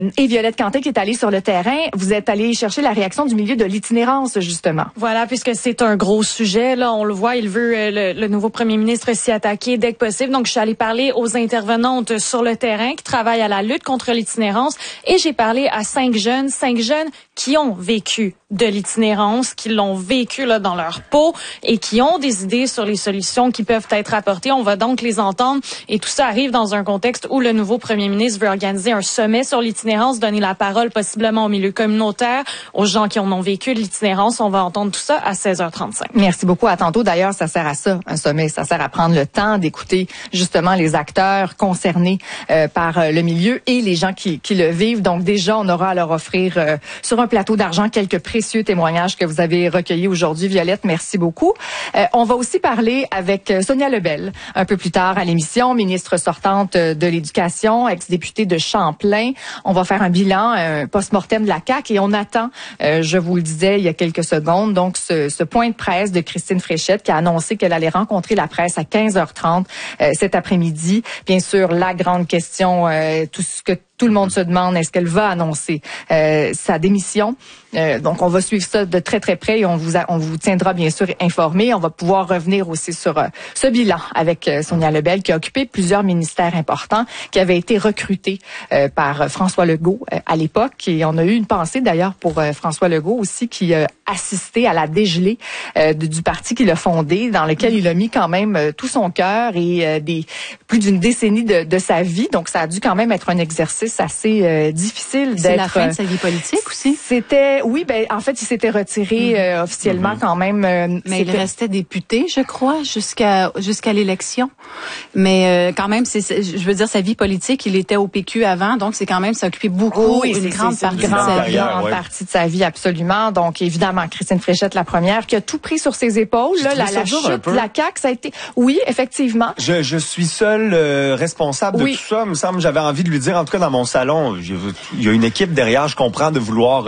Et Violette Quentin qui est allée sur le terrain, vous êtes allée chercher la réaction du milieu de l'itinérance, justement. Voilà, puisque c'est un gros sujet, là, on le voit, il veut, le nouveau premier ministre s'y attaquer dès que possible. Donc, je suis allée parler aux intervenantes sur le terrain qui travaillent à la lutte contre l'itinérance et j'ai parlé à 5 jeunes qui ont vécu de l'itinérance, qui l'ont vécu là dans leur peau et qui ont des idées sur les solutions qui peuvent être apportées. On va donc les entendre et tout ça arrive dans un contexte où le nouveau premier ministre veut organiser un sommet sur l'itinérance, donner la parole possiblement au milieu communautaire, aux gens qui en ont vécu de l'itinérance. On va entendre tout ça à 16h35. Merci beaucoup. À tantôt. D'ailleurs, ça sert à ça, un sommet. Ça sert à prendre le temps d'écouter justement les acteurs concernés par le milieu et les gens qui le vivent. Donc déjà, on aura à leur offrir sur un plateau d'argent quelques précieux témoignages que vous avez recueillis aujourd'hui. Violette, merci beaucoup. On va aussi parler avec Sonia Lebel un peu plus tard à l'émission, ministre sortante de l'Éducation, ex-députée de Champlain. On va faire un bilan, un post-mortem de la CAQ et on attend, je vous le disais il y a quelques secondes, donc ce point de presse de Christine Fréchette qui a annoncé qu'elle allait rencontrer la presse à 15h30 cet après-midi. Bien sûr, la grande question, tout ce que tout le monde se demande, est-ce qu'elle va annoncer sa démission? Donc, on va suivre ça de très, très près et on vous tiendra bien sûr informés. On va pouvoir revenir aussi sur ce bilan avec Sonia Lebel qui a occupé plusieurs ministères importants, qui avait été recruté par François Legault à l'époque. Et on a eu une pensée d'ailleurs pour François Legault aussi qui a assisté à la dégelée du parti qu'il a fondé, dans lequel il a mis quand même tout son cœur et plus d'une décennie de sa vie. Donc, ça a dû quand même être un exercice assez difficile d'être... C'est la fin de sa vie politique aussi? Oui, en fait, il s'était retiré officiellement quand même. Mais il restait député, je crois, jusqu'à l'élection. Mais quand même, je veux dire, sa vie politique, il était au PQ avant, donc c'est quand même s'occuper beaucoup, une grande partie de sa vie, absolument. Donc, évidemment, Christine Fréchette, la première, qui a tout pris sur ses épaules. Là, la chute de la CAQ, ça a été... Oui, effectivement. Je suis seul responsable de tout ça. Il me semble, j'avais envie de lui dire, en tout cas dans mon salon, il y a une équipe derrière, je comprends, de vouloir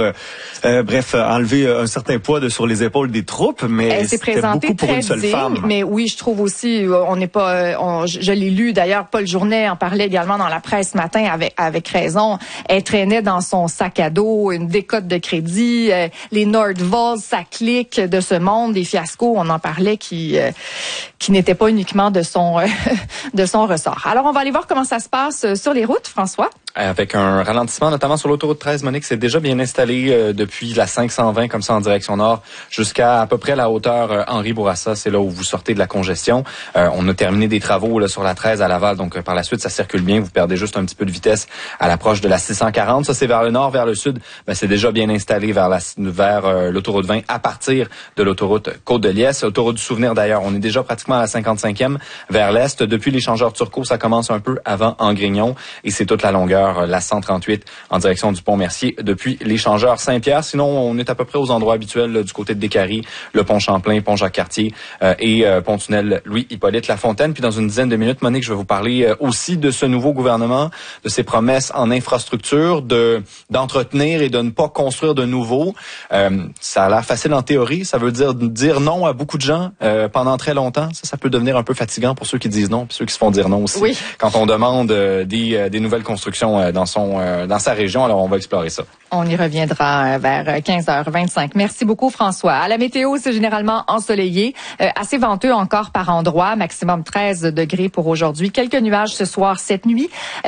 enlever un certain poids sur les épaules des troupes, mais c'était beaucoup pour une seule femme. Mais oui, je trouve aussi, on n'est pas, je l'ai lu d'ailleurs, Paul Journet en parlait également dans la presse ce matin avec raison. Elle traînait dans son sac à dos une décote de crédit, les Nordvols, sa clique de ce monde, des fiascos, on en parlait qui n'étaient pas uniquement de son ressort. Alors on va aller voir comment ça se passe sur les routes, François. Avec un ralentissement, notamment sur l'autoroute 13, Monique, c'est déjà bien installé depuis la 520, comme ça en direction nord, jusqu'à à peu près la hauteur Henri Bourassa. C'est là où vous sortez de la congestion. On a terminé des travaux là sur la 13 à Laval, donc par la suite, ça circule bien. Vous perdez juste un petit peu de vitesse à l'approche de la 640. Ça, c'est vers le nord, vers le sud. C'est déjà bien installé vers l'autoroute 20 à partir de l'autoroute Côte-de-Liesse. Autoroute du Souvenir, d'ailleurs, on est déjà pratiquement à la 55e vers l'est. Depuis l'échangeur Turcot, ça commence un peu avant Angrignon et c'est toute la longueur la 138 en direction du Pont-Mercier depuis l'échangeur Saint-Pierre. Sinon, on est à peu près aux endroits habituels là, du côté de Décarie, le pont Champlain, pont Jacques-Cartier et pont-tunnel Louis-Hippolyte Lafontaine. Puis dans une dizaine de minutes, Monique, je vais vous parler aussi de ce nouveau gouvernement, de ses promesses en infrastructure, d'entretenir et de ne pas construire de nouveau. Ça a l'air facile en théorie. Ça veut dire non à beaucoup de gens pendant très longtemps. Ça peut devenir un peu fatigant pour ceux qui disent non, puis ceux qui se font dire non aussi. Oui. Quand on demande des nouvelles constructions dans sa région. Alors, on va explorer ça. On y reviendra vers 15h25. Merci beaucoup, François. À la météo, c'est généralement ensoleillé, assez venteux encore par endroits, maximum 13 degrés pour aujourd'hui. Quelques nuages ce soir, cette nuit.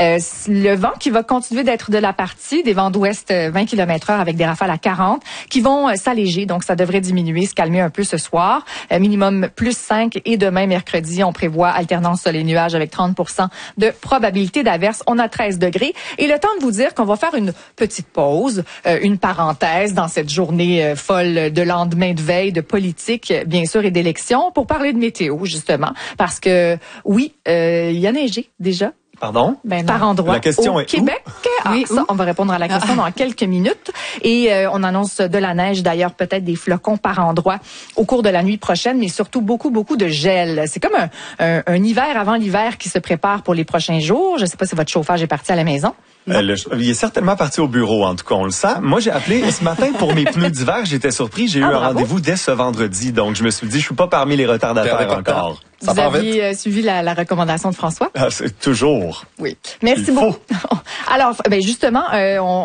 Le vent qui va continuer d'être de la partie, des vents d'ouest 20 km/h avec des rafales à 40 qui vont s'alléger, donc ça devrait diminuer, se calmer un peu ce soir. Minimum plus 5 et demain, mercredi, on prévoit alternance soleil-nuages avec 30% de probabilité d'averse. On a 13 degrés. Et le temps de vous dire qu'on va faire une petite pause, une parenthèse dans cette journée folle de lendemain de veille, de politique, bien sûr, et d'élection, pour parler de météo, justement. Parce que, oui, il y a neigé déjà. Pardon? Par endroit. La question au est Québec. Oui, ça, on va répondre à la question dans quelques minutes. Et on annonce de la neige, d'ailleurs, peut-être des flocons par endroit au cours de la nuit prochaine, mais surtout beaucoup, beaucoup de gel. C'est comme un hiver avant l'hiver qui se prépare pour les prochains jours. Je ne sais pas si votre chauffage est parti à la maison. Il est certainement parti au bureau, en tout cas, on le sent. Moi, j'ai appelé ce matin pour mes pneus d'hiver. J'étais surpris. J'ai eu un rendez-vous dès ce vendredi. Donc, je me suis dit, je suis pas parmi les retardataires encore. Vous aviez suivi la recommandation de François? C'est toujours. Oui. Merci beaucoup. Alors, justement,